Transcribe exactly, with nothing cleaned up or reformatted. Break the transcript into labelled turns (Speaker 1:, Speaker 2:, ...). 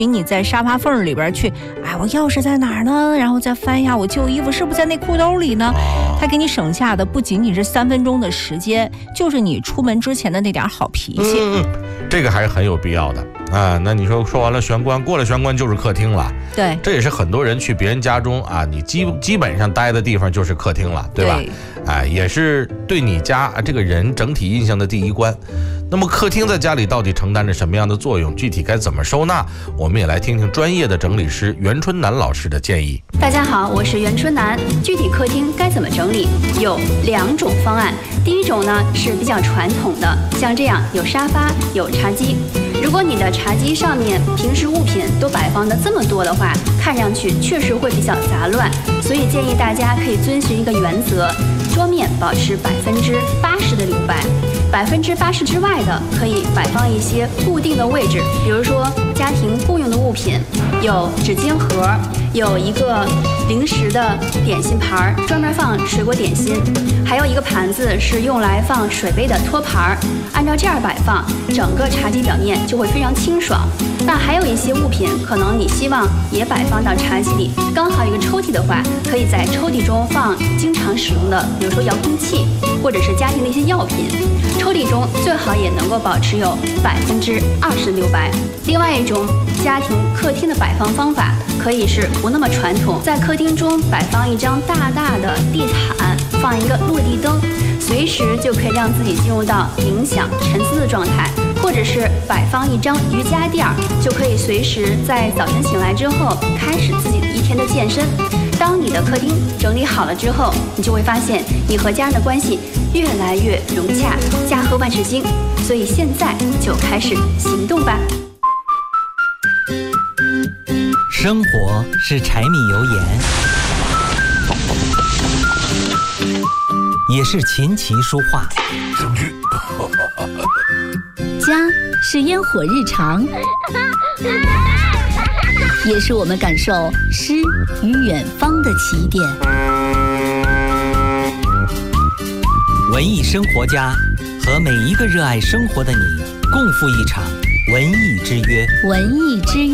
Speaker 1: 比你在沙发缝里边去，哎，我钥匙在哪儿呢？然后再翻呀，我旧衣服是不是在那裤兜里呢？他给你省下的不仅仅是三分钟的时间，就是你出门之前的那点好脾气。
Speaker 2: 嗯，这个还是很有必要的啊。那你说说完了玄关，过了玄关就是客厅了。
Speaker 1: 对，
Speaker 2: 这也是很多人去别人家中啊，你基基本上待的地方就是客厅了，对吧？
Speaker 1: 对，
Speaker 2: 哎，也是对你家这个人整体印象的第一关。那么客厅在家里到底承担着什么样的作用？具体该怎么收纳？我们也来听听专业的整理师袁春楠老师的建议。
Speaker 3: 大家好，我是袁春楠。具体客厅该怎么整理？有两种方案。第一种呢是比较传统的，像这样有沙发、有茶几。如果你的茶几上面平时物品都摆放的这么多的话，看上去确实会比较杂乱，所以建议大家可以遵循一个原则：桌面保持百分之八十的留白。百分之八十之外的可以摆放一些固定的位置，比如说家庭共用的物品，有纸巾盒，有一个零食的点心盘，专门放水果点心，还有一个盘子是用来放水杯的托盘。按照这样摆放，整个茶几表面就会非常清爽。那还有一些物品，可能你希望也摆放到茶几里，刚好有一个抽屉的话，可以在抽屉中放经常使用的，比如说遥控器，或者是家庭的一些药品。抽屉中最好也能够保持有百分之二十的留白。另外一种家庭客厅的摆放方法，可以是不那么传统，在客厅中摆放一张大大的地毯，放一个落地灯，随时就可以让自己进入到冥想沉思的状态，或者是摆放一张瑜伽垫，就可以随时在早晨醒来之后开始自己一天的健身。当你的客厅整理好了之后，你就会发现你和家人的关系越来越融洽，家和万事兴。所以现在就开始行动吧。
Speaker 4: 生活是柴米油盐，也是琴棋书画。
Speaker 5: 家是烟火日常，也是我们感受诗与远方的起点。
Speaker 4: 文艺生活家和每一个热爱生活的你共赴一场文艺之约。
Speaker 5: 文艺之约。